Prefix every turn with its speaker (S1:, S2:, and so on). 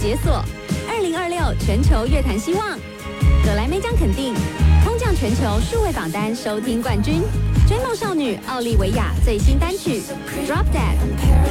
S1: 解锁，2026全球乐坛希望，葛莱美奖肯定，空降全球数位榜单收听冠军，追梦少女奥利维亚最新单曲《Drop Dead》。